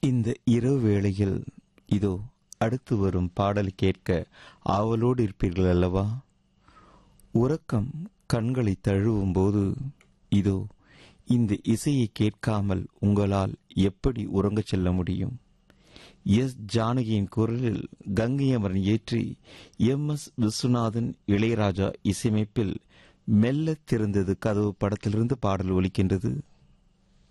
இந்த இரவு வேளையில் இதோ அடுத்து வரும் பாடல் கேட்க ஆவலோடு இருப்பீர்கள் அல்லவா? உறக்கம் கண்களை தழுவும் போது இதோ இந்த இசையை கேட்காமல் உங்களால் எப்படி உறங்கச் செல்ல முடியும்? எஸ் ஜானகியின் குரலில் கங்கை அமரன் இயற்றி MS விஸ்வநாதன் இளையராஜா இசையமைப்பில் மெல்ல திறந்தது கதவு படத்திலிருந்து பாடல் ஒலிக்கின்றது.